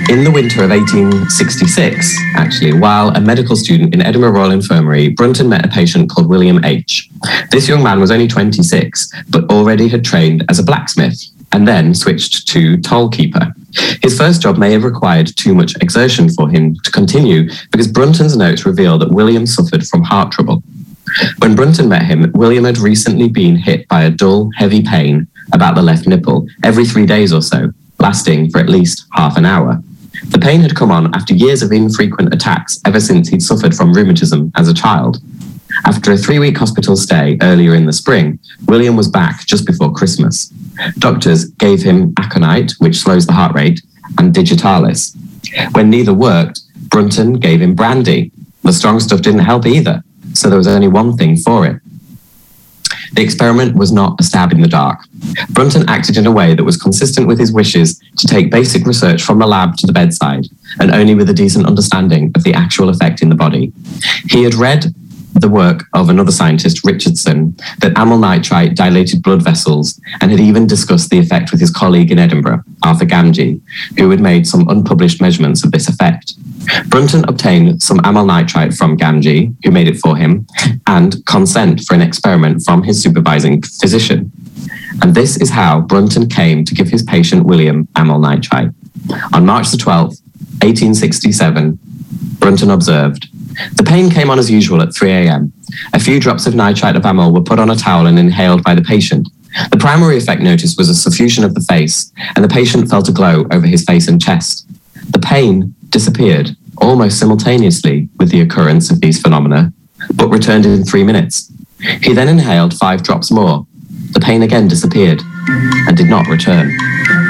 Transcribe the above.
In the winter of 1866, actually, while a medical student in Edinburgh Royal Infirmary, Brunton met a patient called William H. This young man was only 26, but already had trained as a blacksmith and then switched to toll keeper. His first job may have required too much exertion for him to continue because Brunton's notes reveal that William suffered from heart trouble. When Brunton met him, William had recently been hit by a dull, heavy pain about the left nipple every 3 days or so, lasting for at least half an hour. The pain had come on after years of infrequent attacks ever since he'd suffered from rheumatism as a child. After a 3-week hospital stay earlier in the spring, William was back just before Christmas. Doctors gave him aconite, which slows the heart rate, and digitalis. When neither worked, Brunton gave him brandy. The strong stuff didn't help either, so there was only one thing for it. The experiment was not a stab in the dark. Brunton acted in a way that was consistent with his wishes to take basic research from the lab to the bedside, and only with a decent understanding of the actual effect in the body. He had read the work of another scientist, Richardson, that amyl nitrite dilated blood vessels, and had even discussed the effect with his colleague in Edinburgh, Arthur Gamgee, who had made some unpublished measurements of this effect. Brunton obtained some amyl nitrite from Gamgee, who made it for him, and consent for an experiment from his supervising physician. And this is how Brunton came to give his patient William amyl nitrite. On March the 12th, 1867, Brunton observed, "The pain came on as usual at 3 a.m. A few drops of nitrite of amyl were put on a towel and inhaled by the patient. The primary effect noticed was a suffusion of the face, and the patient felt a glow over his face and chest. The pain disappeared almost simultaneously with the occurrence of these phenomena, but returned in 3 minutes. He then inhaled 5 drops more. The pain again disappeared and did not return."